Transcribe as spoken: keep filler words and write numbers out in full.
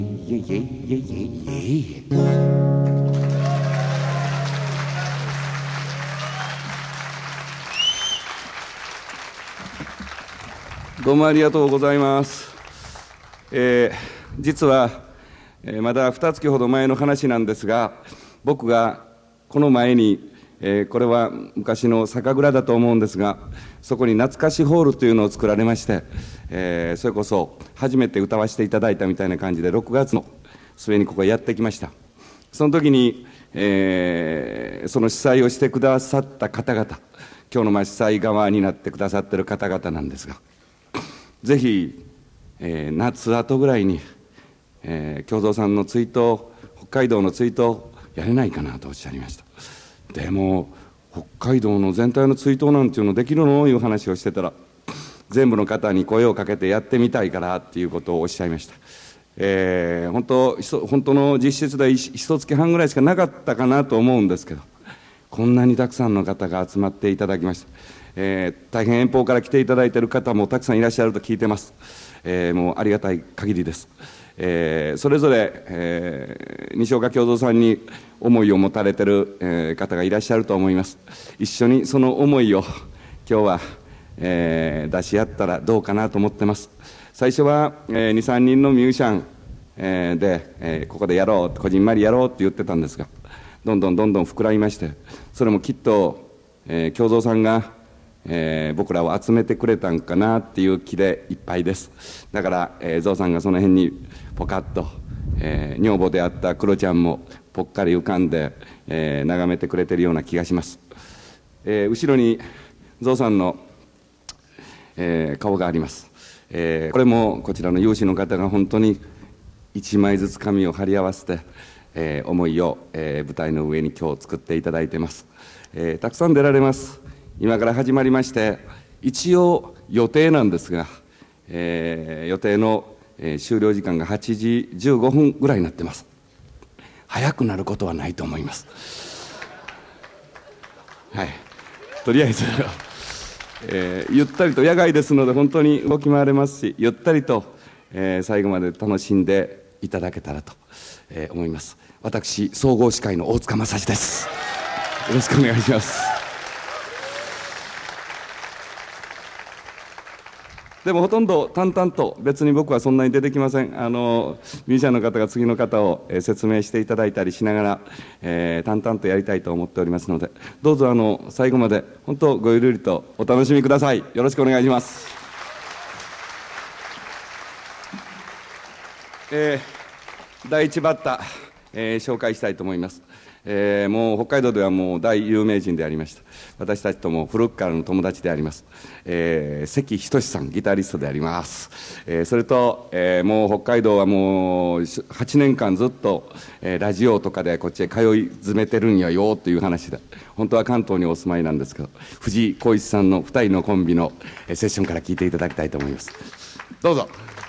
いえいえいえいえいえ。どうもありがとうございます。えー、実は、えー、まだ二月ほど前の話なんですが、僕がこの前に、えー、これは昔の酒蔵だと思うんですが、そこに懐かしホールというのを作られまして、えー、それこそ初めて歌わせていただいたみたいな感じでろくがつの末にここへやってきました。その時に、えー、その主催をしてくださった方々、今日のまあ主催側になってくださっている方々なんですが、ぜひ、えー、夏後ぐらいに、えー、京三さんの追悼、北海道の追悼やれないかなとおっしゃりました。でも北海道の全体の追悼なんていうのできるのいう話をしてたら、全部の方に声をかけてやってみたいからっていうことをおっしゃいました。えー、本当本当の実質で一月半ぐらいしかなかったかなと思うんですけど、こんなにたくさんの方が集まっていただきました。えー、大変遠方から来ていただいている方もたくさんいらっしゃると聞いてます。えー、もうありがたい限りです。えー、それぞれ、えー、西岡京三さんに思いを持たれている、えー、方がいらっしゃると思います。一緒にその思いを今日は、えー、出し合ったらどうかなと思ってます。最初は、えー、にさんにんのミュージシャン、えー、で、えー、ここでやろう、こじんまりやろうって言ってたんですが、どんどんどんどん膨らみまして、それもきっと、えー、京三さんがえー、僕らを集めてくれたんかなっていう気でいっぱいです。だから、えー、ゾウさんがその辺にポカッと、えー、女房であったクロちゃんもぽっかり浮かんで、えー、眺めてくれてるような気がします。えー、後ろにゾウさんの、えー、顔があります。えー、これもこちらの有志の方が本当にいちまいずつ紙を貼り合わせて、えー、思いを、えー、舞台の上に今日作っていただいています。えー、たくさん出られます。今から始まりまして、一応予定なんですが、えー、予定の、えー、終了時間がはちじじゅうごふんぐらいになってます。早くなることはないと思います。はい、とりあえず、えー、ゆったりと野外ですので本当に動き回れますし、ゆったりと、えー、最後まで楽しんでいただけたらと、えー、思います。私、総合司会の大塚正史です。よろしくお願いします。でもほとんど淡々と、別に僕はそんなに出てきません。あのミュージシャンの方が次の方を、えー、説明していただいたりしながら、えー、淡々とやりたいと思っておりますので、どうぞあの最後まで本当ごゆるりとお楽しみください。よろしくお願いします。えー、だいいちバッター、えー、紹介したいと思います。えー、もう北海道ではもう大有名人でありました。私たちとも古くからの友達であります、えー、関仁さん、ギタリストであります。えー、それと、えー、もう北海道はもうはちねんかんずっと、えー、ラジオとかでこっちへ通い詰めてるんやよという話で、本当は関東にお住まいなんですけど、藤井浩一さんのふたりのコンビの、えー、セッションから聞いていただきたいと思います。どうぞ。